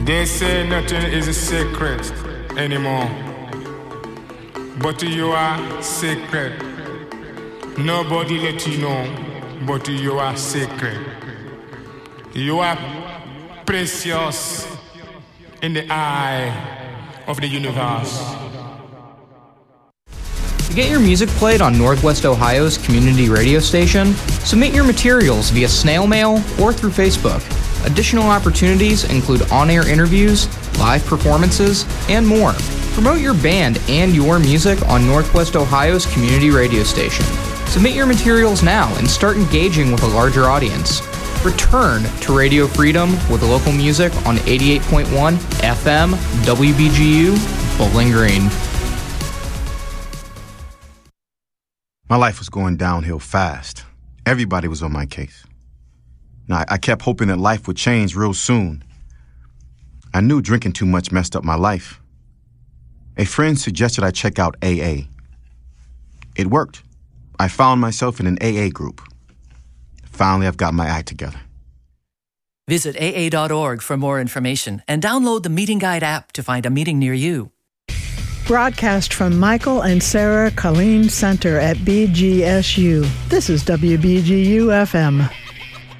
They say nothing is a secret anymore, but you are sacred. Nobody let you know, but you are sacred. You are precious in the eye of the universe. To get your music played on Northwest Ohio's community radio station, submit your materials via snail mail or through Facebook. Additional opportunities include on-air interviews, live performances, and more. Promote your band and your music on Northwest Ohio's community radio station. Submit your materials now and start engaging with a larger audience. Return to Radio Freedom with local music on 88.1 FM WBGU Bowling Green. My life was going downhill fast. Everybody was on my case. Now, I kept hoping that life would change real soon. I knew drinking too much messed up my life. A friend suggested I check out AA. It worked. I found myself in an AA group. Finally, I've got my act together. Visit AA.org for more information and download the Meeting Guide app to find a meeting near you. Broadcast from Michael and Sarah Colleen Center at BGSU. This is WBGU FM.